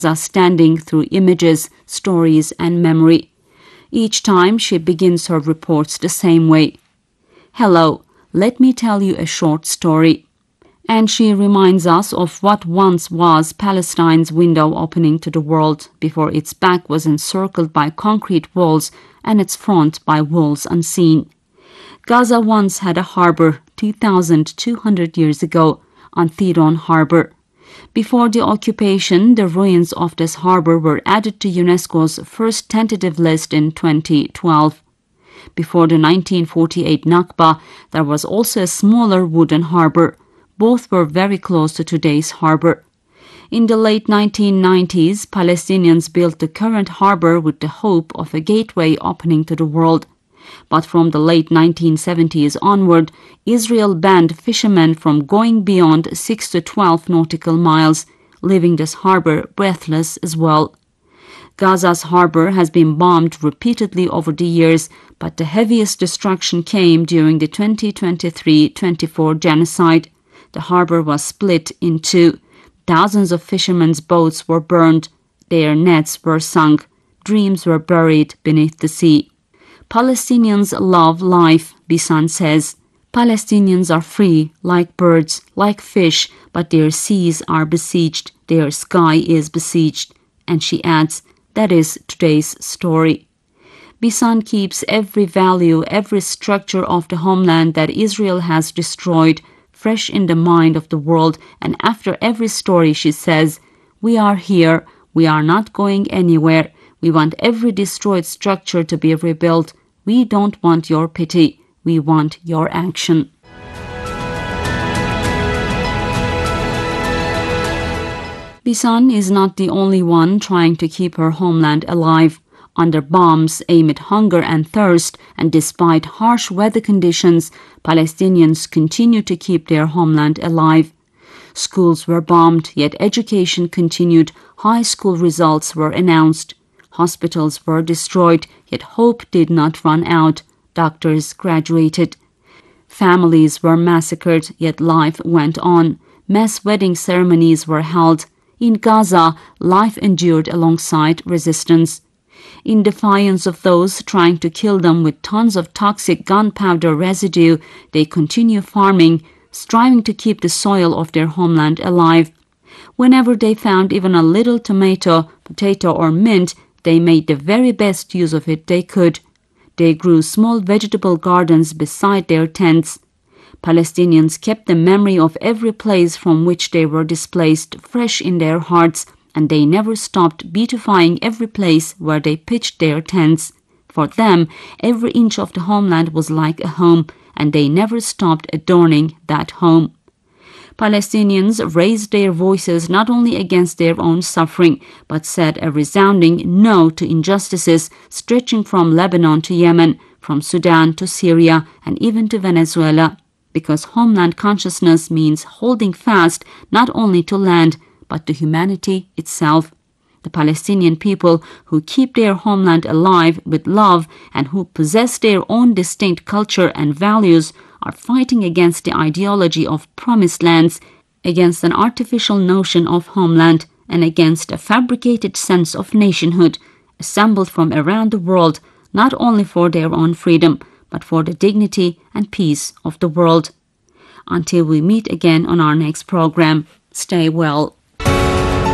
standing through images, stories, and memory. Each time she begins her reports the same way. Hello, let me tell you a short story. And she reminds us of what once was Palestine's window opening to the world before its back was encircled by concrete walls and its front by walls unseen. Gaza once had a harbor 2,200 years ago, Anthedon Harbor. Before the occupation, the ruins of this harbor were added to UNESCO's first tentative list in 2012. Before the 1948 Nakba, there was also a smaller wooden harbor. Both were very close to today's harbor. In the late 1990s, Palestinians built the current harbor with the hope of a gateway opening to the world. But from the late 1970s onward, Israel banned fishermen from going beyond 6 to 12 nautical miles, leaving this harbor breathless as well. Gaza's harbor has been bombed repeatedly over the years, but the heaviest destruction came during the 2023-24 genocide. The harbor was split in two. Thousands of fishermen's boats were burned. Their nets were sunk. Dreams were buried beneath the sea. Palestinians love life, Bisan says. Palestinians are free, like birds, like fish, but their seas are besieged, their sky is besieged. And she adds, that is today's story. Bisan keeps every value, every structure of the homeland that Israel has destroyed, fresh in the mind of the world, and after every story she says, we are here, we are not going anywhere, we want every destroyed structure to be rebuilt. We don't want your pity. We want your action. Bisan is not the only one trying to keep her homeland alive. Under bombs, amid hunger and thirst, and despite harsh weather conditions, Palestinians continue to keep their homeland alive. Schools were bombed, yet education continued. High school results were announced. Hospitals were destroyed, yet hope did not run out. Doctors graduated. Families were massacred, yet life went on. Mass wedding ceremonies were held. In Gaza, life endured alongside resistance. In defiance of those trying to kill them with tons of toxic gunpowder residue, they continue farming, striving to keep the soil of their homeland alive. Whenever they found even a little tomato, potato, or mint, they made the very best use of it they could. They grew small vegetable gardens beside their tents. Palestinians kept the memory of every place from which they were displaced fresh in their hearts, and they never stopped beautifying every place where they pitched their tents. For them, every inch of the homeland was like a home, and they never stopped adorning that home. Palestinians raised their voices not only against their own suffering, but said a resounding no to injustices stretching from Lebanon to Yemen, from Sudan to Syria, and even to Venezuela, because homeland consciousness means holding fast not only to land, but to humanity itself. The Palestinian people who keep their homeland alive with love and who possess their own distinct culture and values are fighting against the ideology of promised lands, against an artificial notion of homeland, and against a fabricated sense of nationhood, assembled from around the world, not only for their own freedom, but for the dignity and peace of the world. Until we meet again on our next program, stay well.